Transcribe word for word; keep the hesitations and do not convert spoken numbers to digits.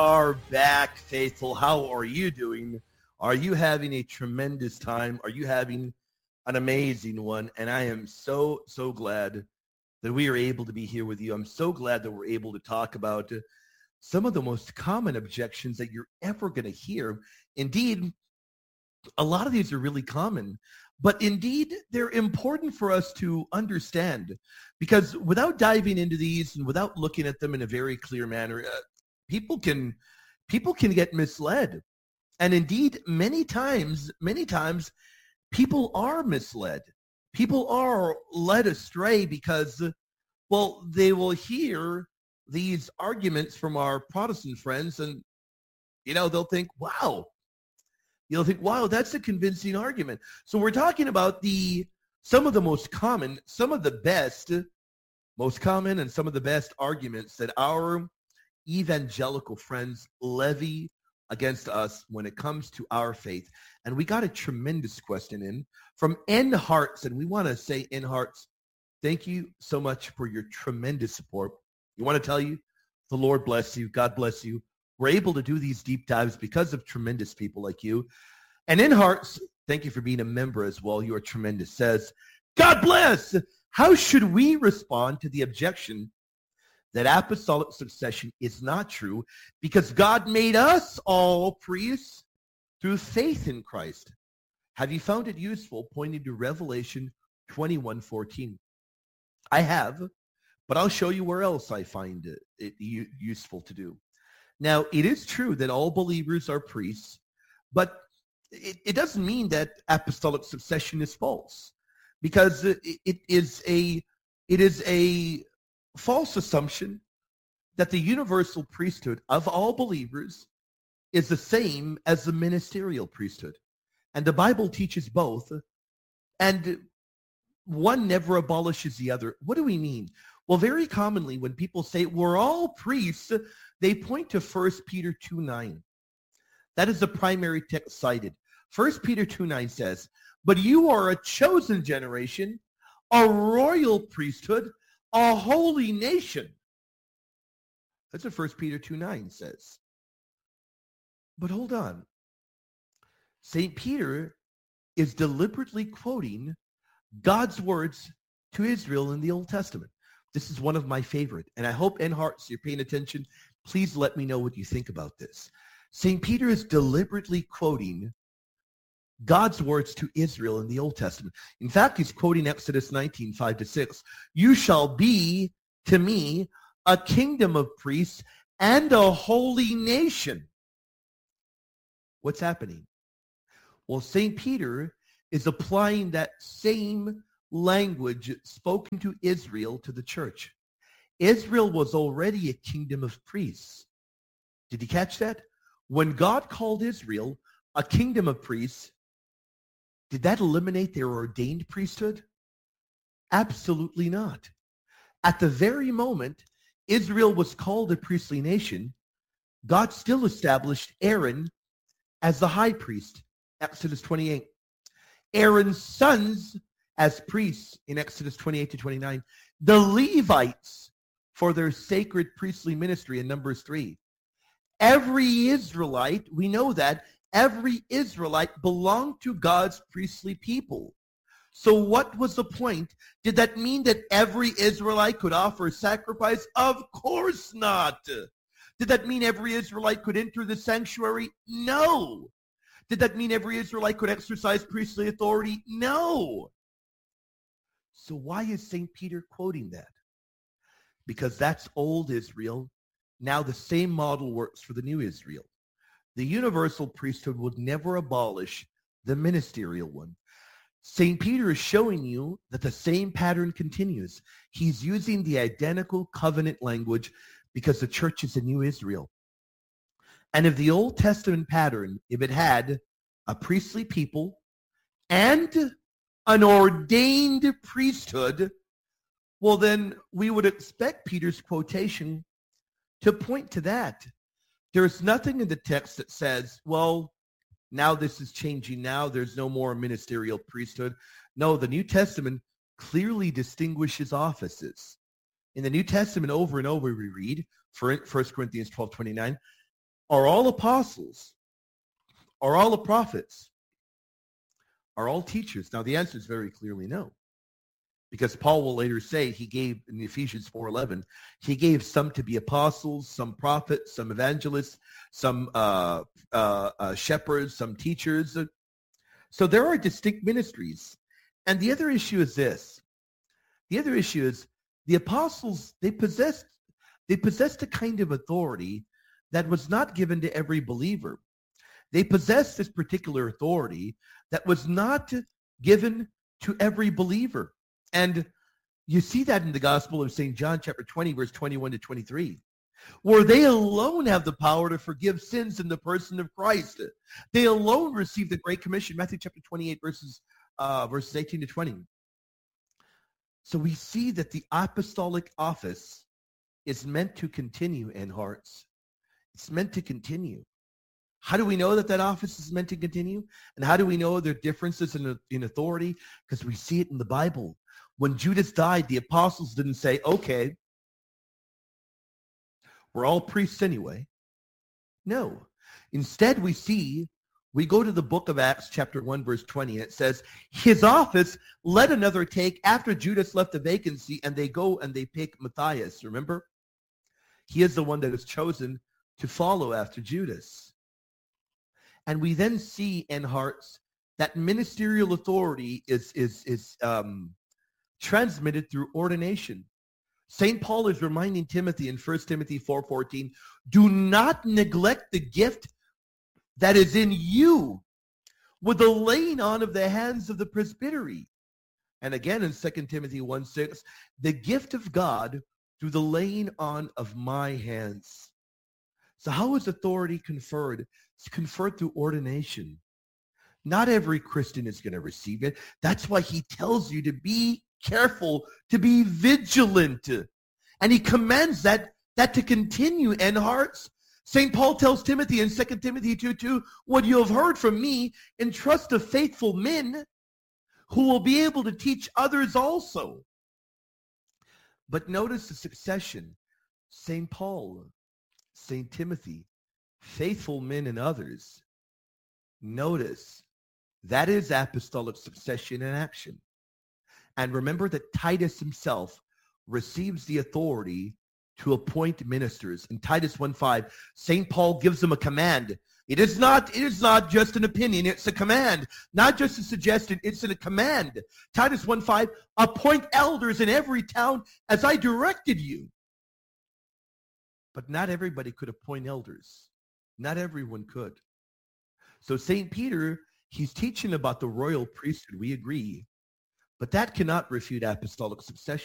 Are back, faithful. How are you doing? Are you having a tremendous time? Are you having an amazing one? And I am so, so glad that we are able to be here with you. I'm so glad that we're able to talk about some of the most common objections that you're ever going to hear. Indeed, a lot of these are really common, but indeed, they're important for us to understand, because without diving into these and without looking at them in a very clear manner, uh, people can people can get misled. And indeed, many times, many times, people are misled. People are led astray because, well, they will hear these arguments from our Protestant friends and, you know, they'll think, wow, you'll think, wow, that's a convincing argument. So we're talking about the some of the most common, some of the best, most common and some of the best arguments that our evangelical friends levy against us when it comes to our faith. And we got a tremendous question in from N Hearts, and we want to say, N Hearts, thank you so much for your tremendous support. You want to tell you, the Lord bless you, God bless you. We're able to do these deep dives because of tremendous people like you. And N Hearts, thank you for being a member as well. You are tremendous. Says, God bless. How should we respond to the objection that apostolic succession is not true because God made us all priests through faith in Christ? Have you found it useful pointing to Revelation twenty-one fourteen? I have, but I'll show you where else I find it, it u- useful to do. Now, it is true that all believers are priests, but it, it doesn't mean that apostolic succession is false, because it, it is a it is a false assumption that the universal priesthood of all believers is the same as the ministerial priesthood. And the Bible teaches both, and one never abolishes the other. What do we mean? Well, very commonly when people say we're all priests, they point to First Peter two nine. That is the primary text cited. First Peter two nine says, but you are a chosen generation, a royal priesthood, a holy nation. That's what First Peter two nine says. But hold on. Saint Peter is deliberately quoting God's words to Israel in the Old Testament. This is one of my favorite, and I hope, N Hearts, you're paying attention. Please let me know what you think about this. Saint Peter is deliberately quoting God's words to Israel in the Old Testament. In fact, he's quoting Exodus nineteen, five to six. You shall be to me a kingdom of priests and a holy nation. What's happening? Well, Saint Peter is applying that same language spoken to Israel to the church. Israel was already a kingdom of priests. Did you catch that? When God called Israel a kingdom of priests, did that eliminate their ordained priesthood? Absolutely not. At the very moment Israel was called a priestly nation, God still established Aaron as the high priest, Exodus twenty-eight. Aaron's sons as priests in Exodus twenty-eight to twenty-nine. The Levites for their sacred priestly ministry in Numbers three. Every Israelite, we know that, every Israelite belonged to God's priestly people. So what was the point? Did that mean that every Israelite could offer a sacrifice? Of course not. Did that mean every Israelite could enter the sanctuary? No. Did that mean every Israelite could exercise priestly authority? No. So why is Saint Peter quoting that? Because that's old Israel. Now the same model works for the new Israel. The universal priesthood would never abolish the ministerial one. Saint Peter is showing you that the same pattern continues. He's using the identical covenant language because the church is a new Israel. And if the Old Testament pattern, if it had a priestly people and an ordained priesthood, well, then we would expect Peter's quotation to point to that. There's nothing in the text that says, well, now this is changing. Now there's no more ministerial priesthood. No, the New Testament clearly distinguishes offices. In the New Testament, over and over, we read, for First Corinthians twelve twenty-nine, Are all apostles? Are all the prophets? Are all teachers? Now, the answer is very clearly no. Because Paul will later say he gave, in Ephesians four eleven, he gave some to be apostles, some prophets, some evangelists, some uh, uh, uh, shepherds, some teachers. So there are distinct ministries. And the other issue is this. The other issue is the apostles, they possessed, they possessed a kind of authority that was not given to every believer. They possessed this particular authority that was not given to every believer. And you see that in the Gospel of Saint John, chapter twenty, verse twenty-one to twenty-three, where they alone have the power to forgive sins in the person of Christ. They alone receive the Great Commission, Matthew chapter twenty-eight, verses, uh, verses eighteen to twenty. So we see that the apostolic office is meant to continue in hearts. It's meant to continue. How do we know that that office is meant to continue? And how do we know there are differences in, in authority? Because we see it in the Bible. When Judas died, the apostles didn't say, okay, we're all priests anyway. No. Instead, we see, we go to the book of Acts, chapter one, verse twenty, and it says, his office let another take after Judas left the vacancy, and they go and they pick Matthias, remember? He is the one that is chosen to follow after Judas. And we then see in hearts that ministerial authority is, is, is um, transmitted through ordination. Saint Paul is reminding Timothy in First Timothy four fourteen, do not neglect the gift that is in you with the laying on of the hands of the presbytery. And again in Second Timothy one six, the gift of God through the laying on of my hands. So how is authority conferred? It's conferred through ordination. Not every Christian is going to receive it. That's why he tells you to be careful, to be vigilant. And he commands that, that to continue in hearts. Saint Paul tells Timothy in Second Timothy two two, what you have heard from me, entrust to faithful men who will be able to teach others also. But notice the succession. Saint Paul, Saint Timothy, faithful men and others. Notice that is apostolic succession in action. And remember that Titus himself receives the authority to appoint ministers. In Titus one five, Saint Paul gives them a command. It is not, it is not just an opinion, it's a command. Not just a suggestion, it's a command. Titus one five, appoint elders in every town as I directed you. But not everybody could appoint elders. Not everyone could. So Saint Peter, he's teaching about the royal priesthood, we agree. But that cannot refute apostolic succession.